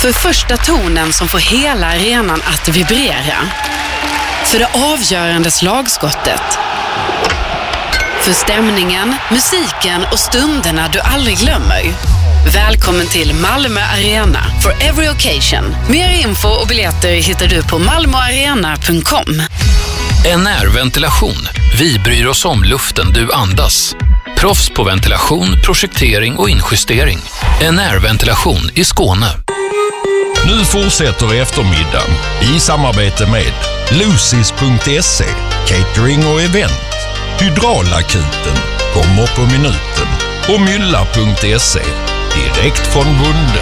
För första tonen som får hela arenan att vibrera. För det avgörande slagskottet. För stämningen, musiken och stunderna du aldrig glömmer. Välkommen till Malmö Arena for every occasion. Mer info och biljetter hittar du på malmoarena.com. NR Ventilation. Vi bryr oss om luften du andas. Proffs på ventilation, projektering och injustering. NR Ventilation i Skåne. Nu fortsätter eftermiddagen i samarbete med Lucis.se, catering och event. Hydraulakuten kommer på minuten och Mylla.se, direkt från bunden.